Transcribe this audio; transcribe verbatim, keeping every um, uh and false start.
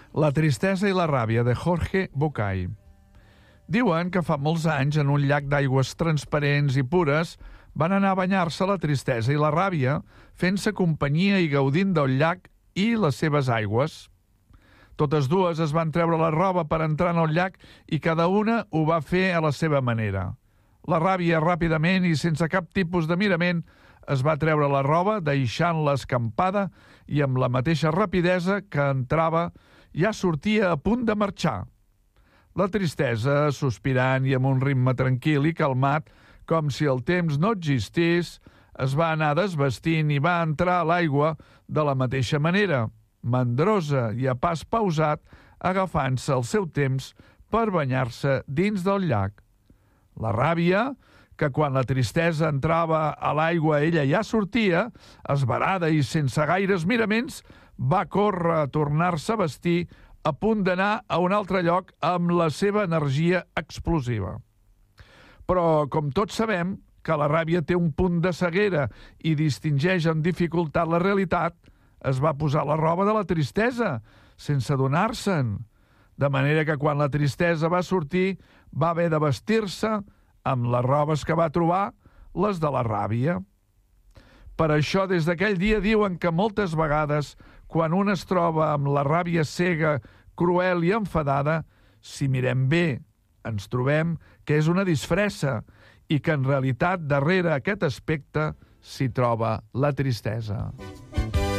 La tristesa i la ràbia, de Jorge Bucay. Diuen que fa molts anys, en un llac d'aigües transparents i pures, van anar a banyar-se la tristesa i la ràbia, fent-se companyia i gaudint del llac i les seves aigües. Totes dues es van treure la roba per entrar en el llac i cada una ho va fer a la seva manera. La ràbia, ràpidament i sense cap tipus de mirament, es va treure la roba, deixant-la escampada i amb la mateixa rapidesa que entrava ja sortia a punt de marxar. La tristesa, sospirant i amb un ritme tranquil i calmat, com si el temps no existís, es va anar desvestint i va entrar a l'aigua de la mateixa manera, mandrosa i a pas pausat, agafant-se el seu temps per banyar-se dins del llac. La ràbia, que quan la tristesa entrava a l'aigua ella ja sortia, esverada i sense gaires miraments, va córrer a tornar-se a vestir a punt d'anar a un altre lloc amb la seva energia explosiva. Però, com tots sabem, que la ràbia té un punt de ceguera i distingeix amb dificultat la realitat, es va posar la roba de la tristesa, sense adonar-se'n. De manera que quan la tristesa va sortir, va haver de vestir-se amb les robes que va trobar, les de la ràbia. Per això, des d'aquell dia diuen que moltes vegades, quan un es troba amb la ràbia cega, cruel i enfadada, si mirem bé, ens trobem que és una disfressa i que en realitat darrere aquest aspecte s'hi troba la tristesa.